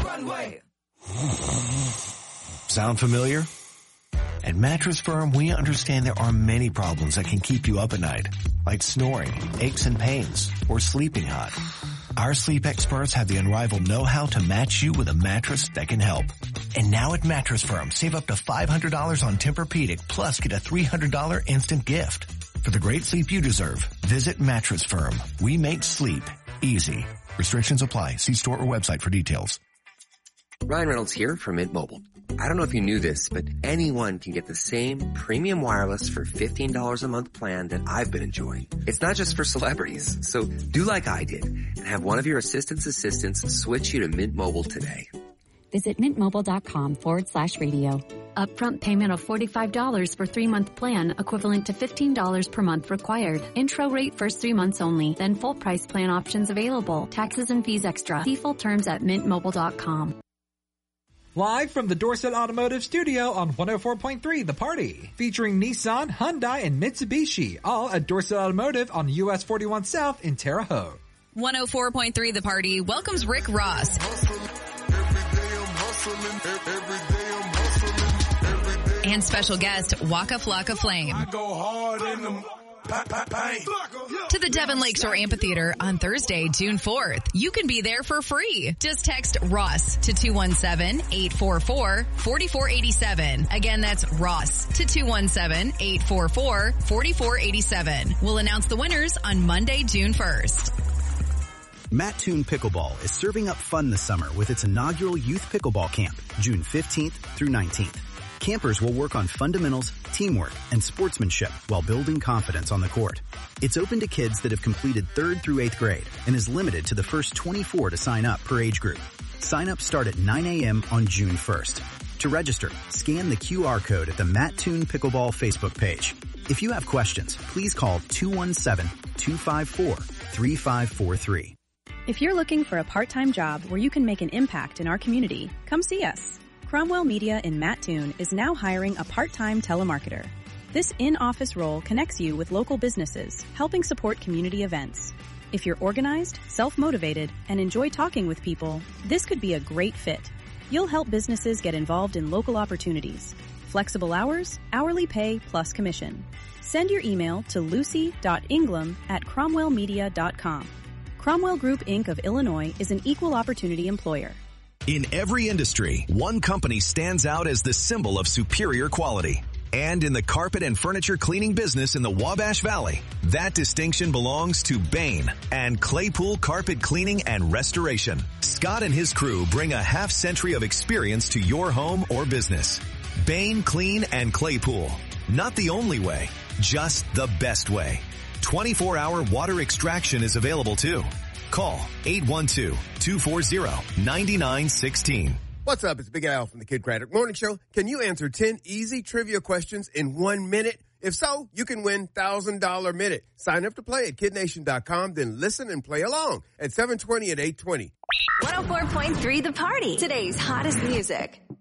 runway. Sound familiar? At Mattress Firm, we understand there are many problems that can keep you up at night, like snoring, aches and pains, or sleeping hot. Our sleep experts have the unrivaled know-how to match you with a mattress that can help. And now at Mattress Firm, save up to $500 on Tempur-Pedic, plus get a $300 instant gift. For the great sleep you deserve, visit Mattress Firm. We make sleep easy. Restrictions apply. See store or website for details. Ryan Reynolds here from Mint Mobile. I don't know if you knew this, but anyone can get the same premium wireless for $15 a month plan that I've been enjoying. It's not just for celebrities. So do like I did and have one of your assistants switch you to Mint Mobile today. Visit mintmobile.com/radio. Upfront payment of $45 for 3-month plan, equivalent to $15 per month required. Intro rate first 3 months only, then full price plan options available. Taxes and fees extra. See full terms at mintmobile.com. Live from the Dorset Automotive Studio on 104.3 The Party. Featuring Nissan, Hyundai, and Mitsubishi. All at Dorset Automotive on US 41 South in Terre Haute. 104.3 The Party welcomes Rick Ross. And special guest, Waka Flocka Flame. I go hard in them. To the Devon Lakeshore Amphitheater on Thursday, June 4th. You can be there for free. Just text Ross to 217-844-4487. Again, that's Ross to 217-844-4487. We'll announce the winners on Monday, June 1st. Mattoon Pickleball is serving up fun this summer with its inaugural Youth Pickleball Camp, June 15th through 19th. Campers will work on fundamentals, teamwork, and sportsmanship while building confidence on the court. It's open to kids that have completed 3rd through 8th grade and is limited to the first 24 to sign up per age group. Sign-ups start at 9 a.m. on June 1st. To register, scan the QR code at the Mattoon Pickleball Facebook page. If you have questions, please call 217-254-3543. If you're looking for a part-time job where you can make an impact in our community, come see us. Cromwell Media in Mattoon is now hiring a part-time telemarketer. This in-office role connects you with local businesses, helping support community events. If you're organized, self-motivated, and enjoy talking with people, this could be a great fit. You'll help businesses get involved in local opportunities. Flexible hours, hourly pay, plus commission. Send your email to lucy.ingram@cromwellmedia.com. Cromwell Group, Inc. of Illinois is an equal opportunity employer. In every industry, one company stands out as the symbol of superior quality. And in the carpet and furniture cleaning business in the Wabash Valley, that distinction belongs to Bain and Claypool Carpet Cleaning and Restoration. Scott and his crew bring a half-century of experience to your home or business. Bain Clean and Claypool. Not the only way, just the best way. 24-hour water extraction is available too. Call 812-240-9916. What's up? It's Big Al from the Kid Craddock Morning Show. Can you answer 10 easy trivia questions in 1 minute? If so, you can win $1,000 minute. Sign up to play at kidnation.com, then listen and play along at 7:20 and 8:20. 104.3 The Party. Today's hottest music.